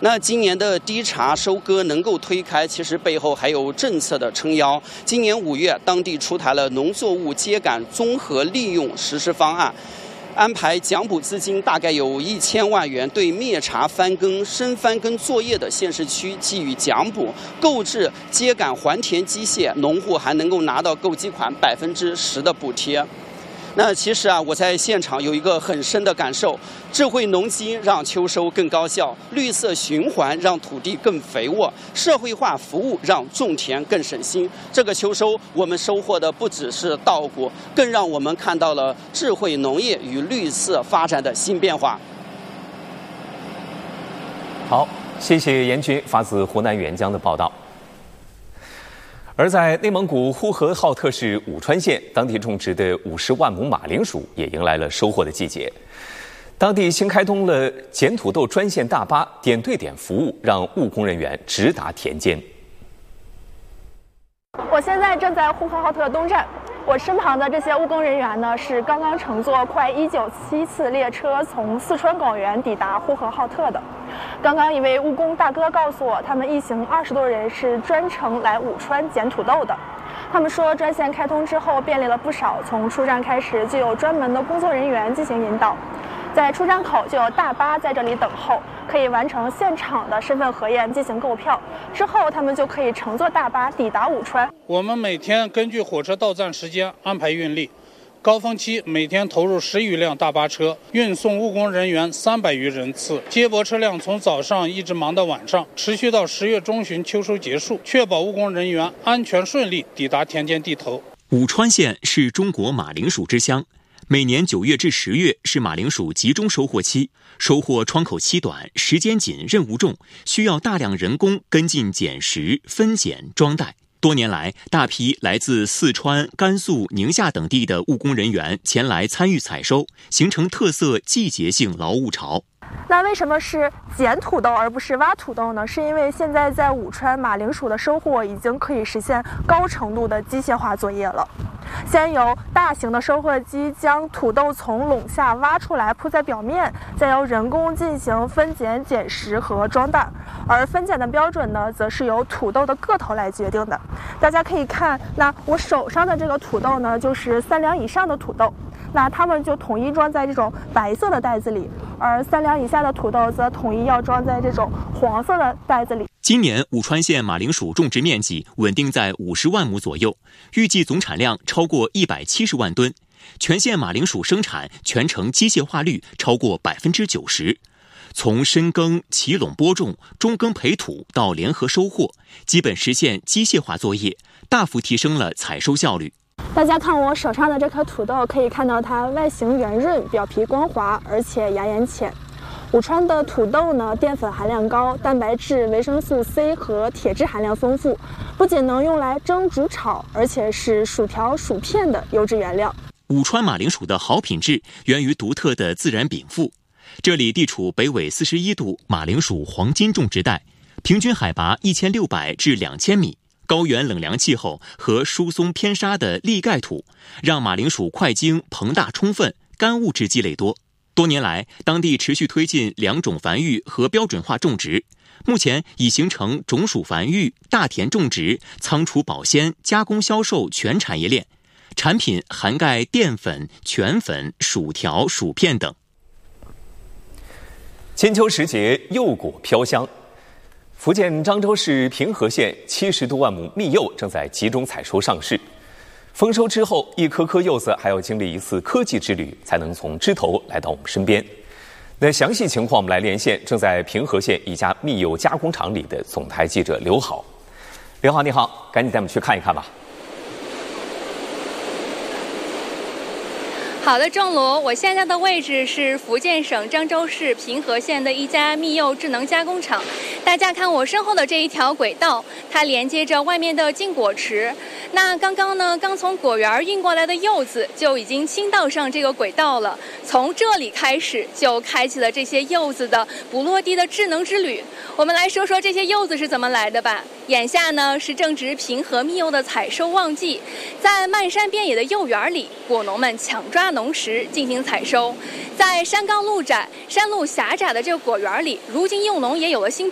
那今年的低茶收割能够推开，其实背后还有政策的撑腰。今年5月，当地出台了农作物秸秆综合利用实施方案，安排奖补资金大概有1000万元，对灭茶翻耕、深翻耕作业的县市区给予奖补，购置秸秆还田机械，农户还能够拿到购机款10%的补贴。那其实我在现场有一个很深的感受：智慧农机让秋收更高效，绿色循环让土地更肥沃，社会化服务让种田更省心。这个秋收，我们收获的不只是稻谷，更让我们看到了智慧农业与绿色发展的新变化。 好，谢谢严军发自湖南沅江的报道。而在内蒙古呼和浩特市武川县，当地种植的50万亩马铃薯也迎来了收获的季节。当地新开通了捡土豆专线大巴，点对点服务，让务工人员直达田间。 我现在正在呼和浩特东站，我身旁的这些务工人员呢，是刚刚乘坐快197次列车从四川广元抵达呼和浩特的。刚刚一位务工大哥告诉我，他们一行20多人是专程来武川捡土豆的。他们说，专线开通之后便利了不少，从出站开始就有专门的工作人员进行引导，在出站口就有大巴在这里等候，可以完成现场的身份核验进行购票，之后他们就可以乘坐大巴抵达武川。 我们每天根据火车到站时间安排运力，高峰期每天投入10余辆大巴车，运送务工人员300余人次，接驳车辆从早上一直忙到晚上，持续到10月中旬秋收结束，确保务工人员安全顺利抵达田间地头。 武川县是中国马铃薯之乡，每年9月至10月是马铃薯集中收获期，收获窗口期短，时间紧，任务重，需要大量人工跟进捡拾、分拣、装袋。多年来，大批来自四川、甘肃、宁夏等地的务工人员前来参与采收，形成特色季节性劳务潮。 那为什么是捡土豆而不是挖土豆呢？是因为现在在武川马铃薯的收获已经可以实现高程度的机械化作业了。先由大型的收获机将土豆从垄下挖出来铺在表面，再由人工进行分拣、捡拾和装袋。而分拣的标准呢，则是由土豆的个头来决定的。大家可以看，那我手上的这个土豆呢，就是3两以上的土豆，那它们就统一装在这种白色的袋子里，而3两以下的土豆则统一要装在这种黄色的袋子里。 今年武川县马铃薯种植面积稳定在50万亩左右，预计总产量超过170万吨。全县马铃薯生产全程机械化率超过90%。从深耕、起垄播种、中耕培土到联合收获，基本实现机械化作业，大幅提升了采收效率。 大家看我手上的这颗土豆，可以看到它外形圆润，表皮光滑，而且芽眼浅。武川的土豆呢，淀粉含量高，蛋白质、维生素 C 和铁质含量丰富，不仅能用来蒸、煮、炒，而且是薯条、薯片的优质原料。 武川马铃薯的好品质源于独特的自然禀赋。这里地处北纬41度马铃薯黄金种植带，平均海拔1600至2000米，高原冷凉气候和疏松偏沙的砾盖土，让马铃薯块茎膨大充分，干物质积累多。多年来，当地持续推进2种繁育和标准化种植，目前已形成种薯繁育、大田种植、仓储保鲜、加工销售全产业链，产品涵盖淀粉、全粉、薯条、薯片等。 金秋时节，柚果飘香。福建漳州市平和县70多万亩蜜柚正在集中采收上市。丰收之后，一颗颗柚子还要经历一次科技之旅，才能从枝头来到我们身边。那详细情况，我们来连线正在平和县一家蜜柚加工厂里的总台记者刘好。刘好，你好，赶紧带我们去看一看吧。 好的，郑罗，我现在的位置是福建省漳州市平和县的一家蜜柚智能加工厂。大家看我身后的这一条轨道，它连接着外面的进果池。那刚从果园运过来的柚子就已经倾倒上这个轨道了。从这里开始，就开启了这些柚子的不落地的智能之旅。我们来说说这些柚子是怎么来的吧。眼下呢是正值平和蜜柚的采收旺季，在漫山遍野的柚园里，果农们抢抓农时进行采收。在山高路窄、山路狭窄的这个果园里，如今柚农也有了新